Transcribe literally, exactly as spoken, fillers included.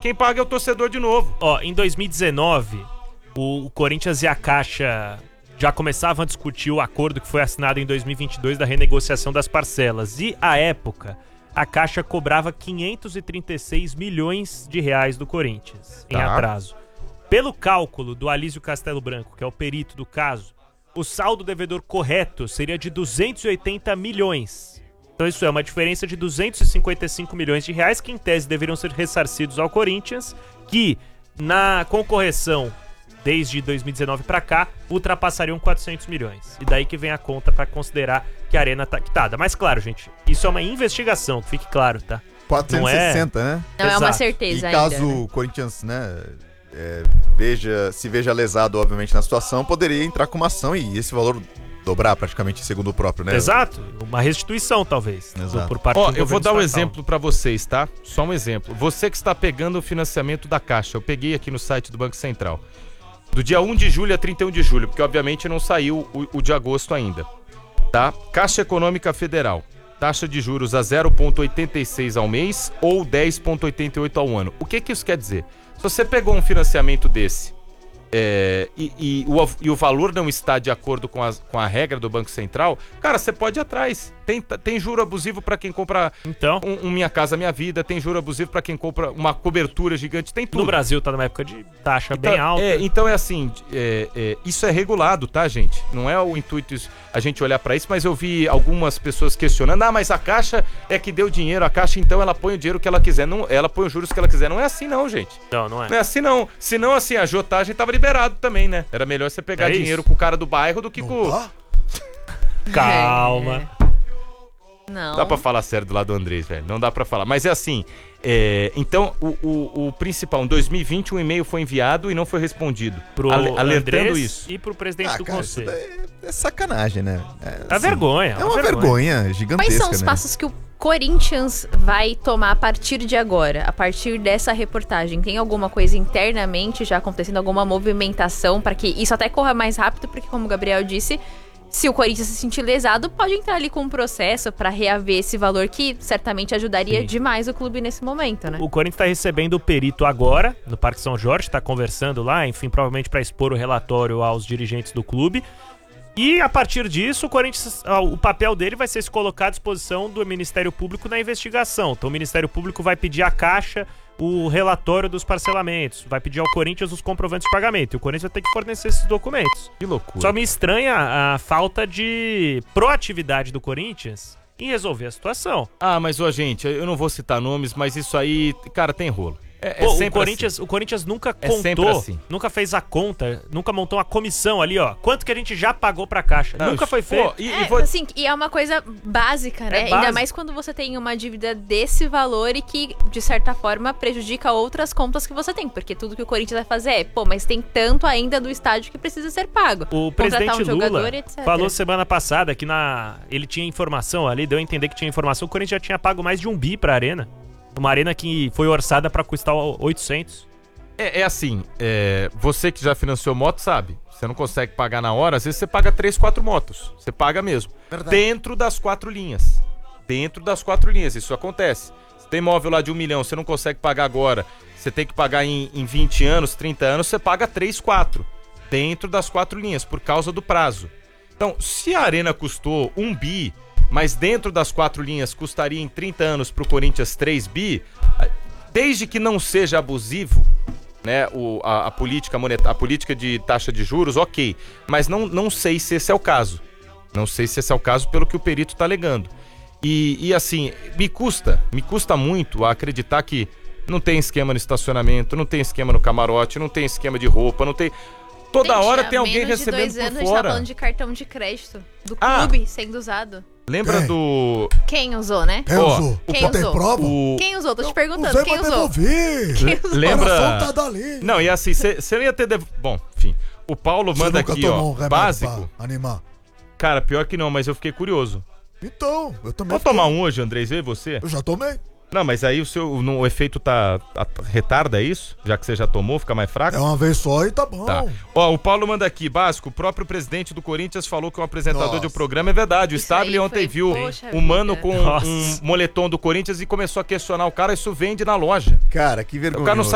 quem paga é o torcedor de novo. Ó, em dois mil e dezenove, o, o Corinthians e a Caixa já começavam a discutir o acordo que foi assinado em dois mil e vinte e dois da renegociação das parcelas. E, à época, a Caixa cobrava quinhentos e trinta e seis milhões de reais do Corinthians em Tá. atraso. Pelo cálculo do Alísio Castelo Branco, que é o perito do caso, o saldo devedor correto seria de duzentos e oitenta milhões. Então isso é uma diferença de duzentos e cinquenta e cinco milhões de reais que, em tese, deveriam ser ressarcidos ao Corinthians, que, na com correção desde dois mil e dezenove pra cá, ultrapassariam quatrocentos milhões. E daí que vem a conta pra considerar que a arena tá quitada. Mas claro, gente, isso é uma investigação, que fique claro, tá? quatrocentos e sessenta, Não é... né? Não é uma Exato. certeza E caso ainda, né? o Corinthians, né, é, veja, se veja lesado, obviamente, na situação, poderia entrar com uma ação e esse valor dobrar praticamente, segundo o próprio, né? Exato, uma restituição, talvez, Exato. por parte Ó, do eu vou governo dar um estatal. exemplo pra vocês, tá? Só um exemplo. Você que está pegando o financiamento da Caixa, eu peguei aqui no site do Banco Central. Do dia um de julho a trinta e um de julho, porque obviamente não saiu o, o de agosto ainda. Tá? Caixa Econômica Federal. Taxa de juros a zero vírgula oitenta e seis ao mês ou dez vírgula oitenta e oito ao ano. O que que isso quer dizer? Se você pegou um financiamento desse é, e, e, o, e o valor não está de acordo com a, com a regra do Banco Central, cara, você pode ir atrás. Tem, tem juro abusivo para quem compra Então, um, um Minha Casa Minha Vida, tem juro abusivo para quem compra uma cobertura gigante, tem tudo. no Brasil tá numa época de taxa Então, bem alta. É, então é assim, é, é, isso é regulado, tá, gente? Não é o intuito isso, a gente olhar pra isso, mas eu vi algumas pessoas questionando, ah, mas a Caixa é que deu dinheiro, a Caixa então ela põe o dinheiro que ela quiser, não, ela põe os juros que ela quiser. Não é assim não, gente. Não, não é. Não é assim não. Senão, assim, a jotagem tava liberado também, né? Era melhor você pegar É isso. dinheiro com o cara do bairro do que Não com... tá? Calma. É. Não. Dá pra falar sério do lado do Andrés, velho. Não dá pra falar. Mas é assim, é, então, o, o, o principal, em dois mil e vinte, um e-mail foi enviado e não foi respondido. Pro Ale- alertando Andrés isso. e pro presidente Ah, do cara, isso conselho. daí é sacanagem, né? É, É vergonha. É uma vergonha, gigantesca, Quais são os né? passos que o Corinthians vai tomar a partir de agora, a partir dessa reportagem? Tem alguma coisa internamente já acontecendo, alguma movimentação para que isso até corra mais rápido? Porque, como o Gabriel disse, se o Corinthians se sentir lesado, pode entrar ali com um processo para reaver esse valor que certamente ajudaria Sim. demais o clube nesse momento, né? O Corinthians está recebendo o perito agora, no Parque São Jorge, está conversando lá, enfim, provavelmente para expor o relatório aos dirigentes do clube. E a partir disso, o Corinthians, ah, o papel dele vai ser se colocar à disposição do Ministério Público na investigação. Então o Ministério Público vai pedir à Caixa o relatório dos parcelamentos, vai pedir ao Corinthians os comprovantes de pagamento. E o Corinthians vai ter que fornecer esses documentos. Que loucura. Só me estranha a falta de proatividade do Corinthians em resolver a situação. Ah, mas, ó, gente, eu não vou citar nomes, mas isso aí, cara, tem rolo. É, é Pô, o sempre Corinthians, assim. o Corinthians nunca É sempre contou, assim. nunca fez a conta, nunca montou uma comissão ali, ó. Quanto que a gente já pagou pra Caixa? Não, nunca foi pô, feito. E, É, e vou... assim, e é uma coisa básica, né? básico. Ainda mais quando você tem uma dívida desse valor e que, de certa forma, prejudica outras contas que você tem. Porque tudo que o Corinthians vai fazer é, pô, mas tem tanto ainda do estádio que precisa ser pago. O Contratar presidente um jogador, Lula etcétera. falou semana passada que na ele tinha informação ali, deu a entender que tinha informação, o Corinthians já tinha pago mais de um bi pra arena. Uma arena que foi orçada pra custar oitocentos. É, é assim, é, você que já financiou moto sabe, você não consegue pagar na hora, às vezes você paga três, quatro motos, você paga mesmo. Verdade. Dentro das quatro linhas, dentro das quatro linhas, isso acontece. Você tem imóvel lá de um milhão, você não consegue pagar agora, você tem que pagar em, em vinte anos, trinta anos, você paga três, quatro, dentro das quatro linhas, por causa do prazo. Então, se a arena custou um bi, mas dentro das quatro linhas custaria em trinta anos pro Corinthians três bi, desde que não seja abusivo, né, o, a, a política monetária, a política de taxa de juros, ok. Mas não, não sei se esse é o caso. Não sei se esse é o caso pelo que o perito está alegando. E, e assim, me custa, me custa muito a acreditar que não tem esquema no estacionamento, não tem esquema no camarote, não tem esquema de roupa, não tem... Toda Gente, hora há tem alguém menos de recebendo dois anos, por A gente tá fora. falando de cartão de crédito do Ah. clube sendo usado. Lembra Quem? do... Quem usou, né? Quem Ó, usou? quem Tem usou? prova? o... Quem usou? Tô te Não perguntando. sei, Quem mas usou? devolver. Quem usou? Lembra- Coração tá dali. Não, e assim, você não ia ter... Dev... Bom, enfim. O Paulo Você manda nunca aqui, tomou ó, um remédio básico. pra animar? Cara, pior que não, mas eu fiquei curioso. Então, eu também Vou fiquei. tomar um hoje, Andrés, vê você? Eu já tomei. Não, mas aí o seu no, o efeito tá, tá- retarda, é isso? Já que você já tomou, fica mais fraco? É uma vez só e tá bom. Tá. Ó, o Paulo manda aqui, básico, o próprio presidente do Corinthians falou que o apresentador Nossa. de um programa é verdade. O Isso Stable aí ontem foi- viu poxa um mano vida. com Nossa. um moletom do Corinthians e começou a questionar o cara, isso vende na loja. Cara, que vergonha. O cara não